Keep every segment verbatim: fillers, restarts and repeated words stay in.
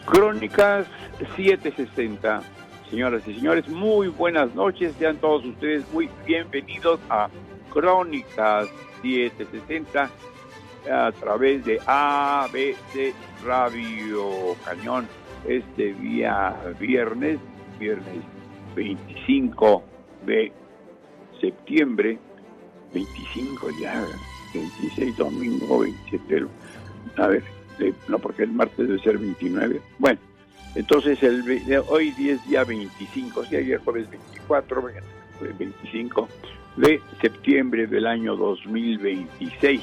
Crónicas setecientos sesenta. Señoras y señores, muy buenas noches. Sean todos ustedes muy bienvenidos a Crónicas setecientos sesenta a través de A B C Radio Cañón. Este día viernes, viernes veinticinco de septiembre, veinticinco ya, veintiséis, domingo, veintisiete. A ver, no, porque el martes debe ser veintinueve. Bueno, entonces el hoy es día veinticinco, si ayer jueves veinticuatro, veinticinco de septiembre del año dos mil veintiséis.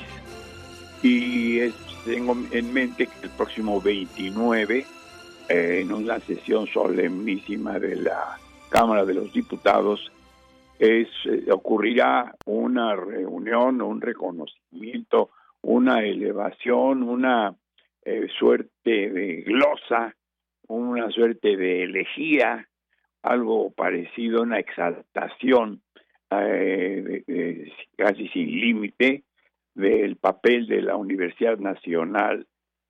Y es, tengo en mente que el próximo veintinueve, eh, en una sesión solemnísima de la Cámara de los Diputados, es, eh, ocurrirá una reunión, un reconocimiento, una elevación, una eh, suerte de glosa, una suerte de elegía, algo parecido a una exaltación eh, de, de, casi sin límite del papel de la Universidad Nacional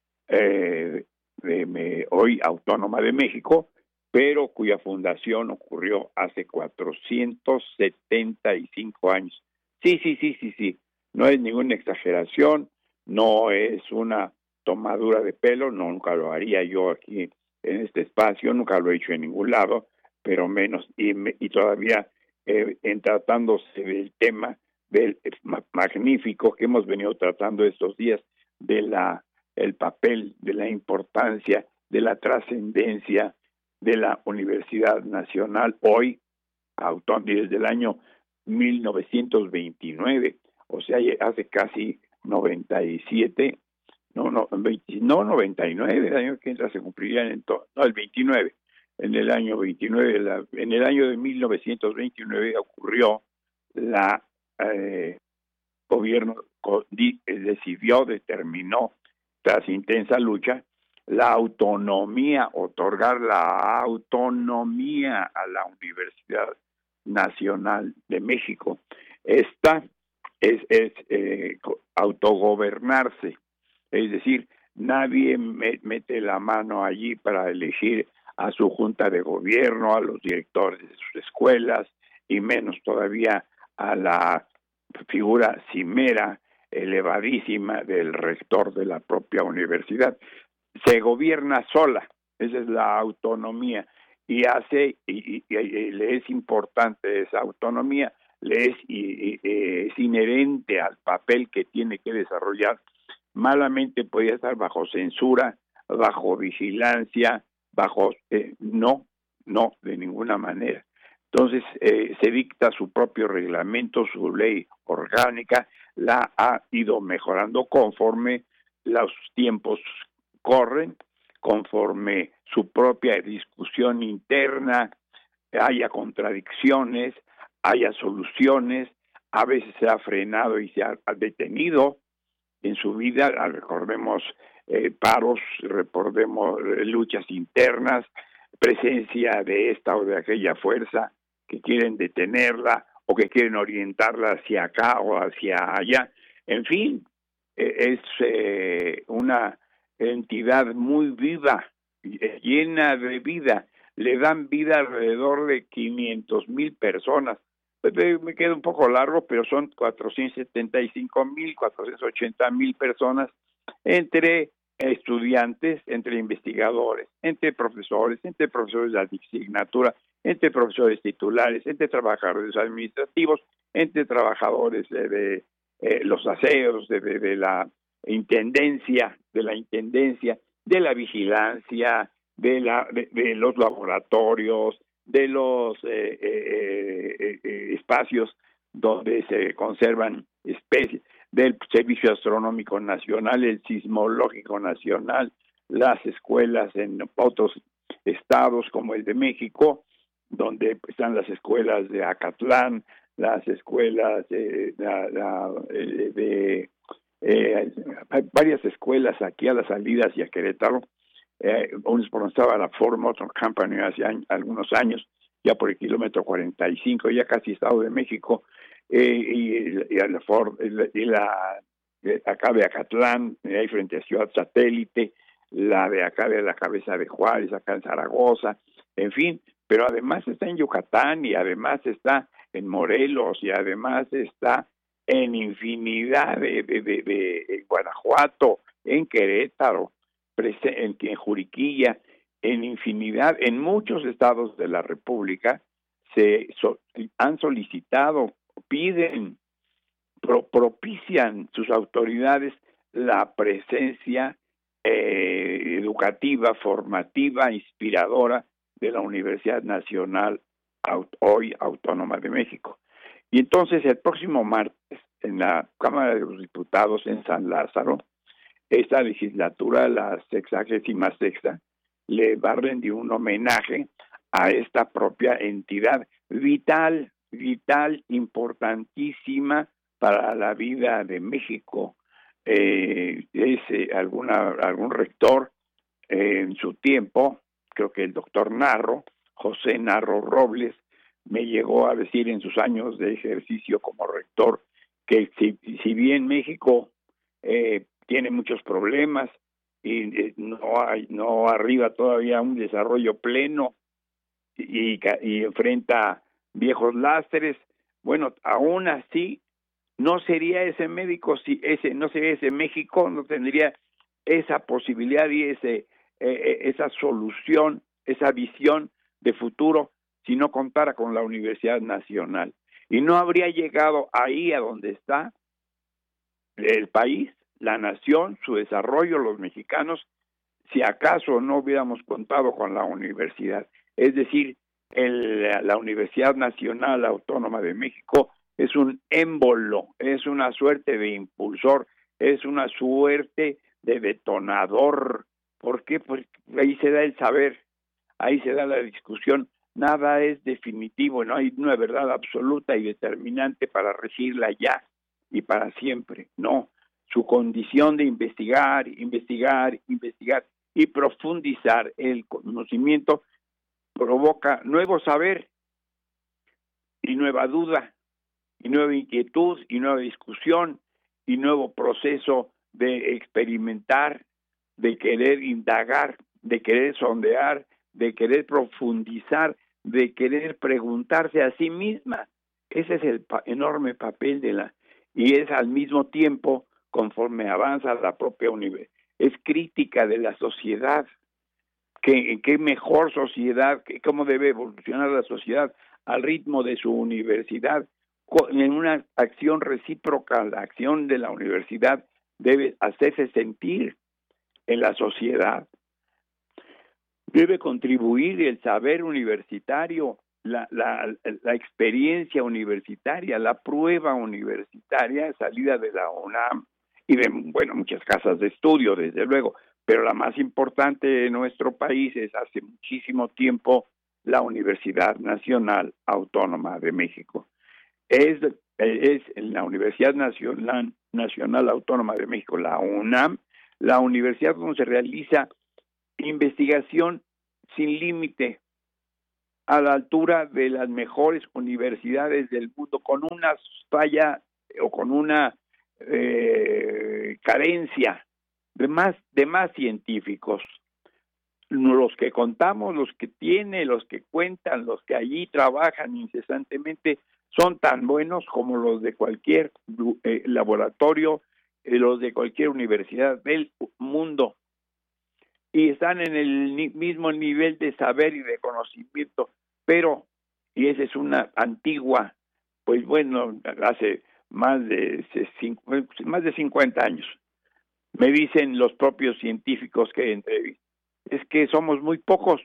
eh, de, de, hoy Autónoma de México, pero cuya fundación ocurrió hace cuatrocientos setenta y cinco años. Sí, sí, sí, sí, sí. No es ninguna exageración, no es una tomadura de pelo, no, nunca lo haría yo aquí en este espacio, nunca lo he hecho en ningún lado, pero menos, y, y todavía eh, en tratándose del tema del magnífico que hemos venido tratando estos días, de la el papel, de la importancia, de la trascendencia de la Universidad Nacional hoy, desde el año mil novecientos veintinueve, o sea, hace casi noventa y siete, no, no, veinte, no noventa y nueve, el año que entra se cumplirían en todo, no, el veintinueve, en el año veintinueve, la, en el año de mil novecientos veintinueve ocurrió la eh, gobierno decidió, determinó, tras intensa lucha, la autonomía, otorgar la autonomía a la Universidad Nacional de México. Esta es, es eh, autogobernarse, es decir, nadie me, mete la mano allí para elegir a su junta de gobierno, a los directores de sus escuelas, y menos todavía a la figura cimera, elevadísima del rector de la propia universidad. Se gobierna sola, esa es la autonomía, y hace, y, y, y le es importante esa autonomía, le es, y, y, es inherente al papel que tiene que desarrollar. Malamente podía estar bajo censura, bajo vigilancia, bajo, eh, no, no, de ninguna manera. Entonces, eh, se dicta su propio reglamento, su ley orgánica, la ha ido mejorando conforme los tiempos corren, conforme su propia discusión interna, haya contradicciones, haya soluciones, a veces se ha frenado y se ha detenido en su vida, recordemos eh, paros, recordemos eh, luchas internas, presencia de esta o de aquella fuerza que quieren detenerla o que quieren orientarla hacia acá o hacia allá. En fin, eh, es eh, una entidad muy viva, eh, llena de vida. Le dan vida alrededor de quinientos mil personas. Pues, eh, me queda un poco largo, pero son cuatrocientos setenta y cinco mil, cuatrocientos ochenta mil personas entre estudiantes, entre investigadores, entre profesores, entre profesores de asignatura, entre profesores titulares, entre trabajadores administrativos, entre trabajadores de, de eh, los aseos, de, de, de la intendencia, de la intendencia, de la vigilancia, de la de, de los laboratorios, de los eh, eh, eh, espacios donde se conservan especies, del Servicio Astronómico Nacional, el Sismológico Nacional, las escuelas en otros estados como el de México, donde están las escuelas de Acatlán, las escuelas de, de, de, de eh, hay varias escuelas aquí a las salidas y a Querétaro, eh, unos por donde estaba la Ford Motor Company hace años, algunos años, ya por el kilómetro cuarenta y cinco, ya casi Estado de México, eh, y, y la Ford, y la, y la acá de Acatlán, ahí frente a Ciudad Satélite, la de acá de la Cabeza de Juárez, acá en Zaragoza, en fin, pero además está en Yucatán y además está en Morelos y además está en infinidad de, de, de, de Guanajuato, en Querétaro, en, en Juriquilla, en infinidad, en muchos estados de la República se so, han solicitado, piden, pro, propician sus autoridades la presencia eh, educativa, formativa, inspiradora de la Universidad Nacional Aut- hoy Autónoma de México. Y entonces el próximo martes en la Cámara de los Diputados en San Lázaro, esta legislatura, la sexagésima sexta, le va a rendir un homenaje a esta propia entidad vital, vital, importantísima para la vida de México. Eh, es eh, alguna, algún rector eh, en su tiempo, creo que el doctor Narro, José Narro Robles, me llegó a decir en sus años de ejercicio como rector que si, si bien México eh, tiene muchos problemas y eh, no hay, no arriba todavía un desarrollo pleno y, y enfrenta viejos lastres, bueno, aún así no sería ese médico, si ese no sería ese México, no tendría esa posibilidad y ese eh, esa solución, esa visión de futuro si no contara con la Universidad Nacional. Y no habría llegado ahí a donde está el país, la nación, su desarrollo, los mexicanos, si acaso no hubiéramos contado con la universidad. Es decir, el, la Universidad Nacional Autónoma de México es un émbolo, es una suerte de impulsor, es una suerte de detonador. ¿Por qué? Pues ahí se da el saber, ahí se da la discusión. Nada es definitivo, no hay una verdad absoluta y determinante para regirla ya y para siempre. No, su condición de investigar, investigar, investigar y profundizar el conocimiento provoca nuevo saber y nueva duda y nueva inquietud y nueva discusión y nuevo proceso de experimentar, de querer indagar, de querer sondear, de querer profundizar, de querer preguntarse a sí misma. Ese es el pa- enorme papel de la, y es al mismo tiempo, conforme avanza la propia universidad, es crítica de la sociedad, que qué mejor sociedad, que, cómo debe evolucionar la sociedad al ritmo de su universidad, en una acción recíproca. La acción de la universidad debe hacerse sentir en la sociedad. Debe contribuir el saber universitario, la, la, la experiencia universitaria, la prueba universitaria salida de la UNAM y de, bueno, muchas casas de estudio, desde luego, pero la más importante de nuestro país es hace muchísimo tiempo la Universidad Nacional Autónoma de México. Es, es la Universidad Nacional, Nacional Autónoma de México, la UNAM, la universidad donde se realiza investigación sin límite, a la altura de las mejores universidades del mundo, con una falla o con una eh, carencia de más, de más científicos. Los que contamos, los que tiene, los que cuentan, los que allí trabajan incesantemente, son tan buenos como los de cualquier eh, laboratorio, eh, los de cualquier universidad del mundo. Y están en el ni- mismo nivel de saber y de conocimiento, pero, y esa es una antigua, pues bueno, hace más de, más de cincuenta años, me dicen los propios científicos que entrevistan, es que somos muy pocos,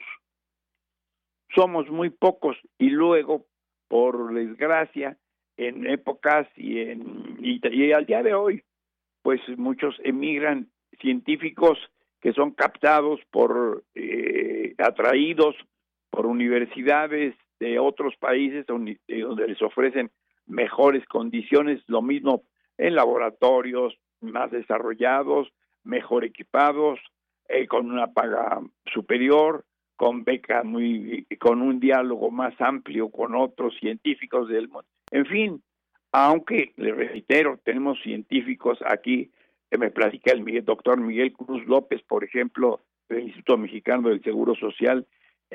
somos muy pocos, y luego, por desgracia, en épocas y, en, y, y al día de hoy, pues muchos emigran científicos que son captados por, eh, atraídos por universidades de otros países donde, donde les ofrecen mejores condiciones, lo mismo en laboratorios más desarrollados, mejor equipados, eh, con una paga superior, con beca muy, con un diálogo más amplio con otros científicos del mundo. En fin, aunque, le reitero, tenemos científicos aquí que me platica el doctor Miguel Cruz López, por ejemplo, del Instituto Mexicano del Seguro Social,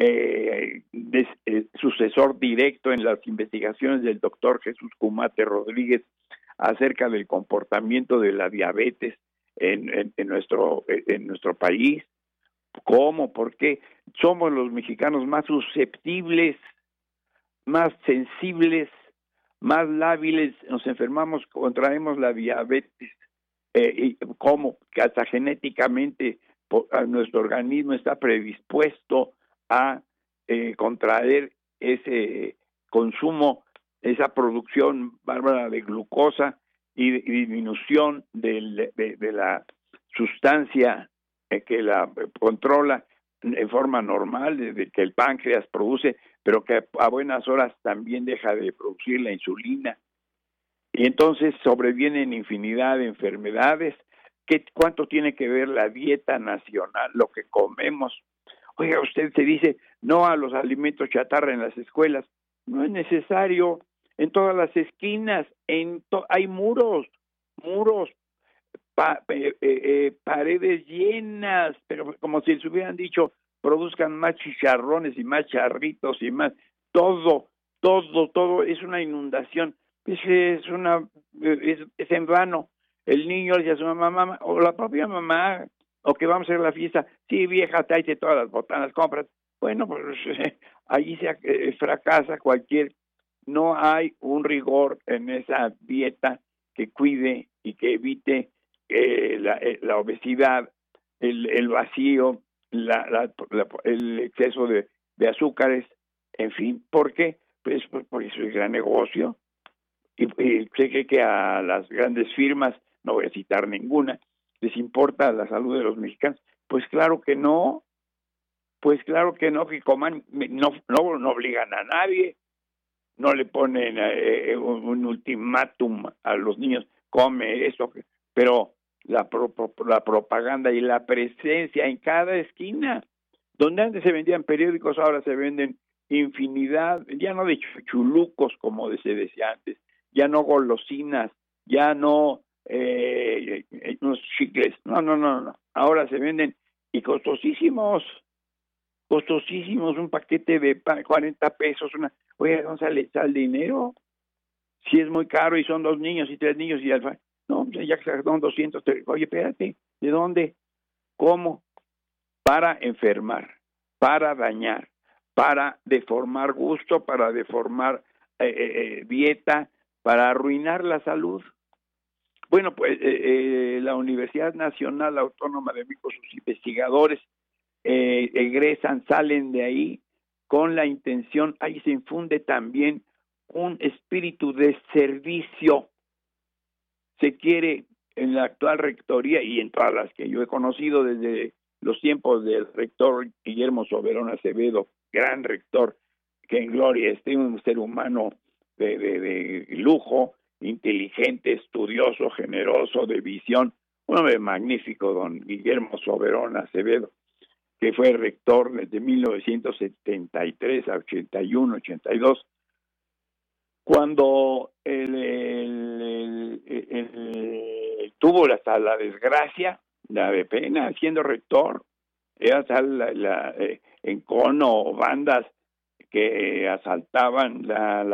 eh, de, eh, sucesor directo en las investigaciones del doctor Jesús Cumate Rodríguez acerca del comportamiento de la diabetes en, en, en nuestro en nuestro país. ¿Cómo? ¿Por qué? Somos los mexicanos más susceptibles, más sensibles, más lábiles, nos enfermamos, contraemos la diabetes. Eh, y ¿Cómo? Que hasta genéticamente por, a nuestro organismo está predispuesto a eh, contraer ese consumo, esa producción bárbara de glucosa y, y disminución del, de, de la sustancia eh, que la controla en forma normal, desde que el páncreas produce, pero que a buenas horas también deja de producir la insulina. Y entonces sobrevienen infinidad de enfermedades. ¿Qué, ¿Cuánto tiene que ver la dieta nacional, lo que comemos? Oiga, usted se dice no a los alimentos chatarra en las escuelas. No es necesario. En todas las esquinas en to- hay muros, muros, pa- eh, eh, paredes llenas, pero como si les hubieran dicho, produzcan más chicharrones y más charritos y más. Todo, todo, todo es una inundación. Es, es una es, es en vano. El niño le dice a su mamá, mamá, o la propia mamá, o que vamos a hacer la fiesta, sí, vieja, tráete todas las botanas, compras. Bueno, pues eh, allí se eh, fracasa cualquier, no hay un rigor en esa dieta que cuide y que evite eh, la, eh, la obesidad, el, el vacío, la, la, la, el exceso de, de azúcares, en fin. ¿Por qué? Pues, pues por eso es gran negocio. Y, y sé que, que a las grandes firmas, no voy a citar ninguna, les importa la salud de los mexicanos. Pues claro que no, pues claro que no, que coman, no, no, no obligan a nadie, no le ponen eh, un, un ultimátum a los niños, come esto, pero la, pro, la propaganda y la presencia en cada esquina, donde antes se vendían periódicos, ahora se venden infinidad, ya no de chulucos como se decía antes, ya no golosinas, ya no eh, unos chicles, no, no, no, no, ahora se venden y costosísimos, costosísimos, un paquete de cuarenta pesos, una, oye, ¿dónde sale el dinero? Si es muy caro y son dos niños y tres niños y alfa, no, ya que son doscientos, oye, espérate, ¿de dónde? ¿Cómo? Para enfermar, para dañar, para deformar gusto, para deformar eh, eh, dieta, para arruinar la salud. Bueno, pues eh, eh, la Universidad Nacional Autónoma de México, sus investigadores eh, egresan, salen de ahí con la intención, ahí se infunde también un espíritu de servicio. Se quiere en la actual rectoría y en todas las que yo he conocido desde los tiempos del rector Guillermo Soberón Acevedo, gran rector, que en gloria esté, un ser humano de, de, de lujo, inteligente, estudioso, generoso, de visión, un hombre magnífico, don Guillermo Soberón Acevedo, que fue rector desde mil novecientos setenta y tres a ochenta y uno, ochenta y dos, cuando el, el, el, el, tuvo hasta la desgracia, la de pena, siendo rector, era tal la, la, eh, en cono, bandas que asaltaban la, la